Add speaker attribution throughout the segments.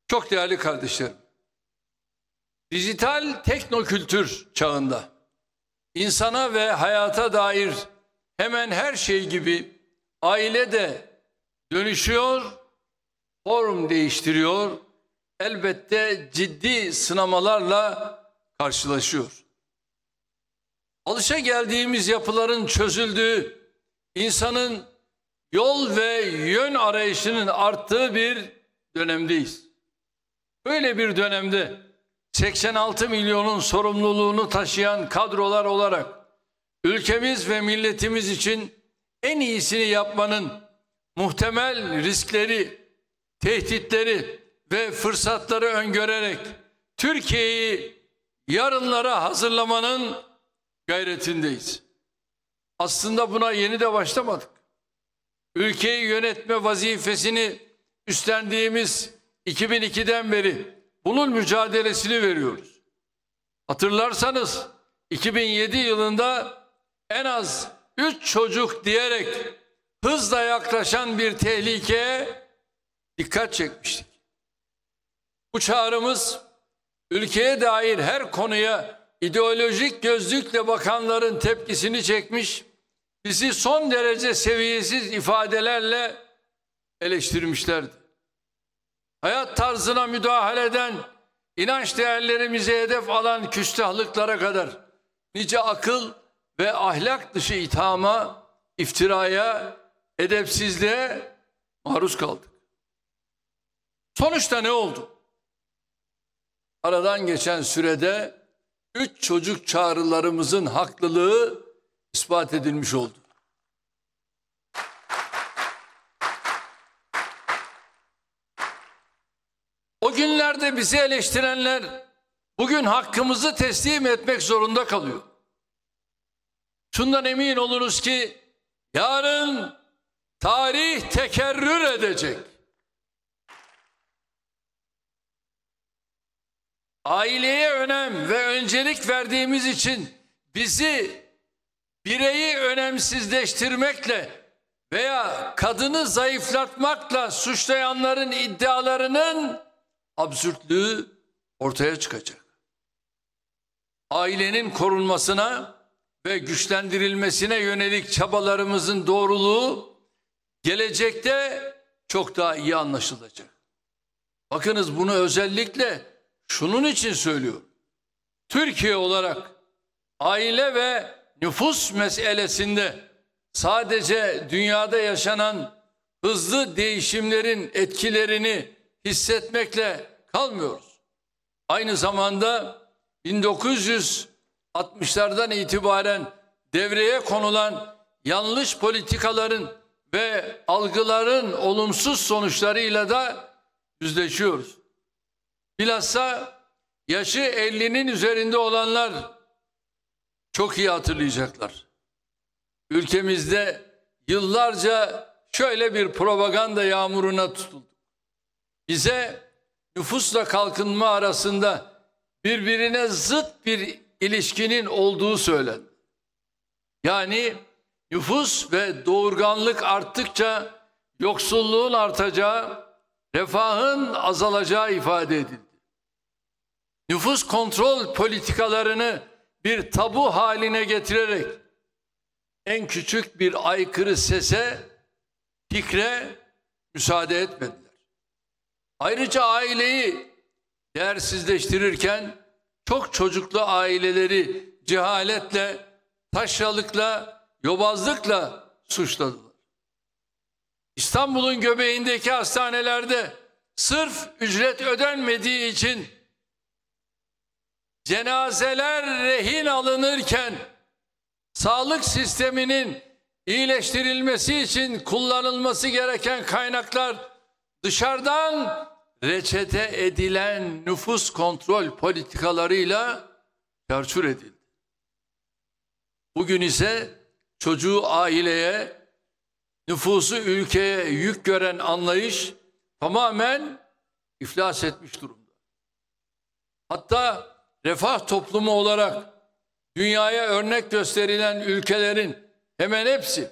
Speaker 1: Çok değerli kardeşlerim, dijital teknokültür çağında insana ve hayata dair hemen her şey gibi aile de dönüşüyor, form değiştiriyor, elbette ciddi sınamalarla karşılaşıyor. Alışageldiğimiz yapıların çözüldüğü, insanın yol ve yön arayışının arttığı bir dönemdeyiz. Böyle bir dönemde 86 milyonun sorumluluğunu taşıyan kadrolar olarak ülkemiz ve milletimiz için en iyisini yapmanın muhtemel riskleri, tehditleri ve fırsatları öngörerek Türkiye'yi yarınlara hazırlamanın gayretindeyiz. Aslında buna yeni de başlamadık. Ülkeyi yönetme vazifesini üstlendiğimiz 2002'den beri bunun mücadelesini veriyoruz. Hatırlarsanız 2007 yılında en az 3 çocuk diyerek hızla yaklaşan bir tehlikeye dikkat çekmiştik. Bu çağrımız ülkeye dair her konuya ideolojik gözlükle bakanların tepkisini çekmiş, bizi son derece seviyesiz ifadelerle eleştirmişlerdi. Hayat tarzına müdahale eden, inanç değerlerimize hedef alan küstahlıklara kadar nice akıl ve ahlak dışı ithama, iftiraya, edepsizliğe maruz kaldık. Sonuçta ne oldu? Aradan geçen sürede 3 çocuk çağrılarımızın haklılığı ispat edilmiş oldu. O günlerde bizi eleştirenler bugün hakkımızı teslim etmek zorunda kalıyor. Şundan emin olunuz ki yarın tarih tekerrür edecek. Aileye önem ve öncelik verdiğimiz için bizi bireyi önemsizleştirmekle veya kadını zayıflatmakla suçlayanların iddialarının absürtlüğü ortaya çıkacak. Ailenin korunmasına ve güçlendirilmesine yönelik çabalarımızın doğruluğu gelecekte çok daha iyi anlaşılacak. Bakınız, bunu özellikle şunun için söylüyorum. Türkiye olarak aile ve nüfus meselesinde sadece dünyada yaşanan hızlı değişimlerin etkilerini hissetmekle kalmıyoruz. Aynı zamanda 1960'lardan itibaren devreye konulan yanlış politikaların ve algıların olumsuz sonuçlarıyla da yüzleşiyoruz. Bilhassa yaşı 50'nin üzerinde olanlar çok iyi hatırlayacaklar. Ülkemizde yıllarca şöyle bir propaganda yağmuruna tutulduk. Bize nüfusla kalkınma arasında birbirine zıt bir ilişkinin olduğu söylendi. Yani nüfus ve doğurganlık arttıkça yoksulluğun artacağı, refahın azalacağı ifade edildi. Nüfus kontrol politikalarını bir tabu haline getirerek en küçük bir aykırı sese, fikre müsaade etmediler. Ayrıca aileyi değersizleştirirken çok çocuklu aileleri cehaletle, taşralıkla, yobazlıkla suçladılar. İstanbul'un göbeğindeki hastanelerde sırf ücret ödenmediği için cenazeler rehin alınırken sağlık sisteminin iyileştirilmesi için kullanılması gereken kaynaklar dışarıdan reçete edilen nüfus kontrol politikalarıyla çarçur edildi. Bugün ise çocuğu aileye, nüfusu ülkeye yük gören anlayış tamamen iflas etmiş durumda. Hatta refah toplumu olarak dünyaya örnek gösterilen ülkelerin hemen hepsi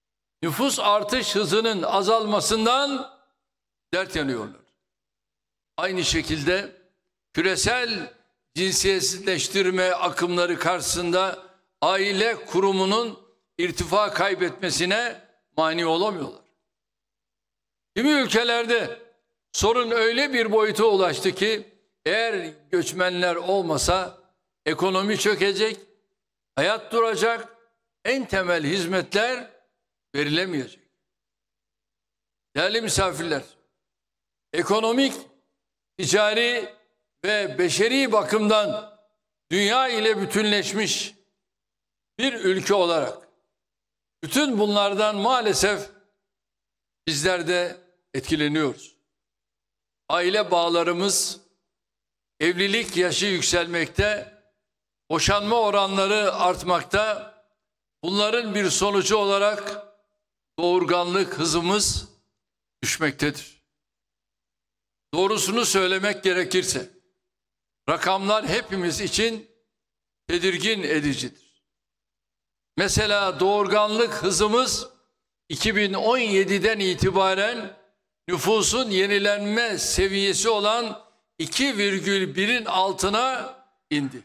Speaker 1: nüfus artış hızının azalmasından dert yanıyorlar. Aynı şekilde küresel cinsiyetsizleştirme akımları karşısında aile kurumunun irtifa kaybetmesine mani olamıyorlar. Kimi ülkelerde sorun öyle bir boyuta ulaştı ki eğer göçmenler olmasa ekonomi çökecek, hayat duracak, en temel hizmetler verilemeyecek. Değerli misafirler, ekonomik, ticari ve beşeri bakımdan dünya ile bütünleşmiş bir ülke olarak bütün bunlardan maalesef bizler de etkileniyoruz. Aile bağlarımız, evlilik yaşı yükselmekte, boşanma oranları artmakta. Bunların bir sonucu olarak doğurganlık hızımız düşmektedir. Doğrusunu söylemek gerekirse, rakamlar hepimiz için tedirgin edicidir. Mesela doğurganlık hızımız 2017'den itibaren nüfusun yenilenme seviyesi olan 2,1'in altına indi.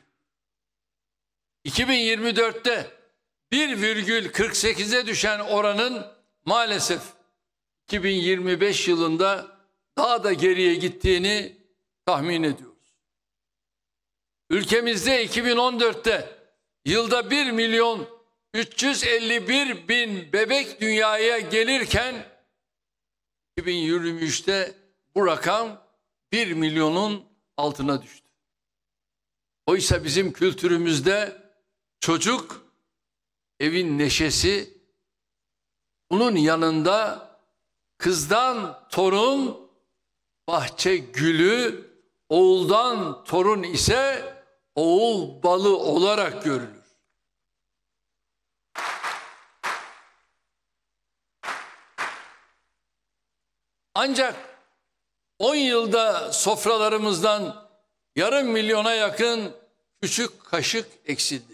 Speaker 1: 2024'te 1,48'e düşen oranın maalesef 2025 yılında daha da geriye gittiğini tahmin ediyoruz. Ülkemizde 2014'te yılda 1.351.000 bebek dünyaya gelirken 2023'te bu rakam 1 milyonun altına düştü. Oysa bizim kültürümüzde çocuk evin neşesi, bunun yanında kızdan torun bahçe gülü, oğuldan torun ise oğul balı olarak görülür. Ancak 10 yılda sofralarımızdan yarım milyona yakın küçük kaşık eksildi.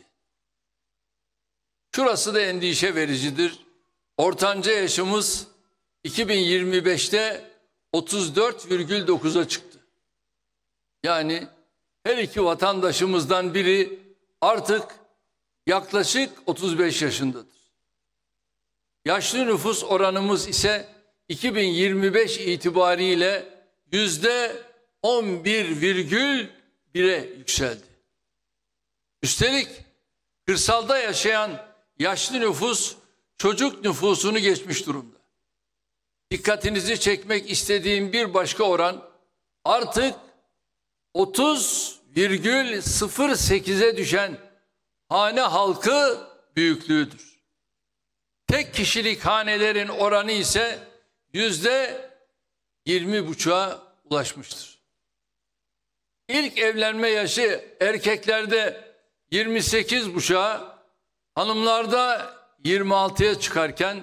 Speaker 1: Şurası da endişe vericidir. Ortanca yaşımız 2025'te 34,9'a çıktı. Yani her iki vatandaşımızdan biri artık yaklaşık 35 yaşındadır. Yaşlı nüfus oranımız ise 2025 itibariyle %11,1'e yükseldi. Üstelik kırsalda yaşayan yaşlı nüfus çocuk nüfusunu geçmiş durumda. Dikkatinizi çekmek istediğim bir başka oran artık 30,08'e düşen hane halkı büyüklüğüdür. Tek kişilik hanelerin oranı ise %20,5'a ulaşmıştır. İlk evlenme yaşı erkeklerde 28,5'a, hanımlarda 26'ya çıkarken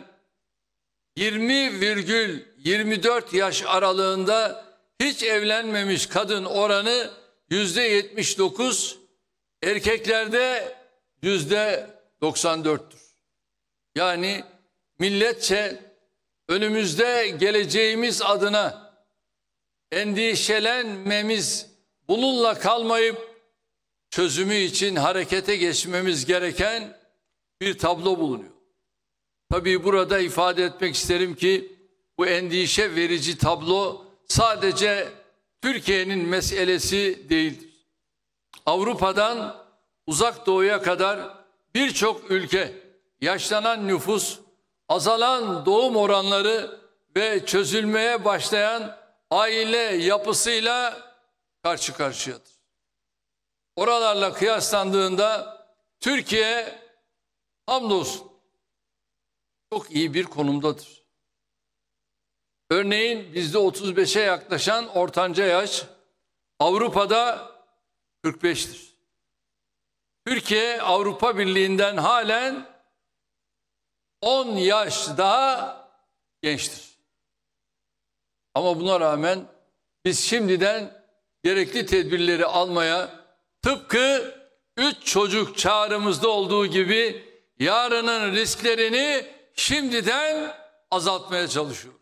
Speaker 1: 20,24 yaş aralığında hiç evlenmemiş kadın oranı %79, erkeklerde %94'tür. Yani milletçe önümüzde geleceğimiz adına endişelenmemiz, bununla kalmayıp çözümü için harekete geçmemiz gereken bir tablo bulunuyor. Tabii burada ifade etmek isterim ki bu endişe verici tablo sadece Türkiye'nin meselesi değildir. Avrupa'dan Uzak Doğu'ya kadar birçok ülke yaşlanan nüfus, azalan doğum oranları ve çözülmeye başlayan aile yapısıyla karşı karşıyadır. Oralarla kıyaslandığında Türkiye hamdolsun çok iyi bir konumdadır. Örneğin bizde 35'e yaklaşan ortanca yaş Avrupa'da 45'tir. Türkiye Avrupa Birliği'nden halen 10 yaş daha gençtir. Ama buna rağmen biz şimdiden gerekli tedbirleri almaya, tıpkı 3 çocuk çağrımızda olduğu gibi yarının risklerini şimdiden azaltmaya çalışıyoruz.